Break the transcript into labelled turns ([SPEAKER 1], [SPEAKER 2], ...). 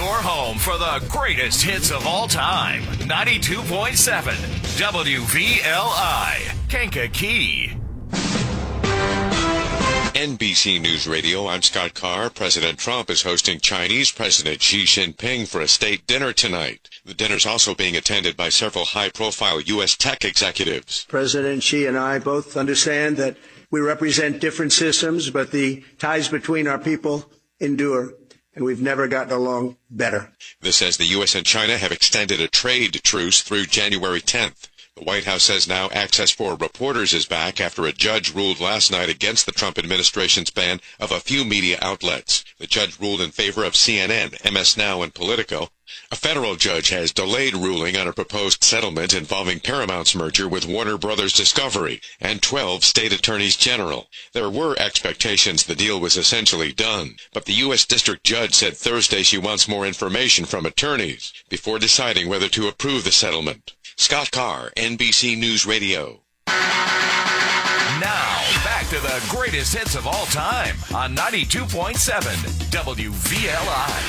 [SPEAKER 1] Your home for the greatest hits of all time. 92.7 WVLI, Kankakee.
[SPEAKER 2] NBC News Radio, I'm Scott Carr. President Trump is hosting Chinese President Xi Jinping for a state dinner tonight. The dinner's also being attended by several high-profile U.S. tech executives.
[SPEAKER 3] President Xi and I both understand that we represent different systems, but the ties between our people endure, and we've never gotten along better.
[SPEAKER 2] This as the U.S. and China have extended a trade truce through January 10th. The White House says now access for reporters is back after a judge ruled last night against the Trump administration's ban of a few media outlets. The judge ruled in favor of CNN, MS Now, and Politico. A federal judge has delayed ruling on a proposed settlement involving Paramount's merger with Warner Brothers Discovery and 12 state attorneys general. There were expectations the deal was essentially done, but the U.S. District Judge said Thursday she wants more information from attorneys before deciding whether to approve the settlement. Scott Carr, NBC News Radio.
[SPEAKER 1] Now, back to the greatest hits of all time on 92.7 WVLI.